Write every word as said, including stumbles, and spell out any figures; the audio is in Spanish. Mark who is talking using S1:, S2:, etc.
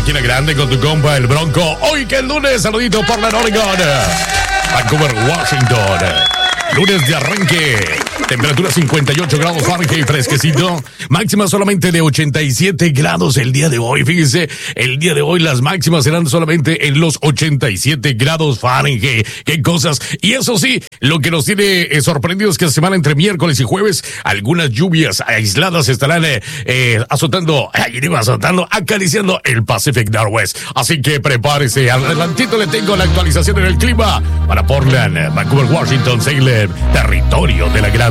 S1: máquina grande con tu compa el Bronco. Hoy que es lunes, saludito por la Oregon, Vancouver, Washington. Lunes de arranque, temperatura cincuenta y ocho grados Fahrenheit, fresquecito, máxima solamente de ochenta y siete grados el día de hoy. Fíjese, el día de hoy las máximas serán solamente en los ochenta y siete grados Fahrenheit. Qué cosas. Y eso sí, lo que nos tiene eh, sorprendidos es que la semana entre miércoles y jueves, algunas lluvias aisladas estarán eh, eh, azotando, ay, digo azotando, acariciando el Pacific Northwest. Así que prepárese, adelantito le tengo la actualización en el clima para Portland, Vancouver, Washington, Salem, territorio de la gran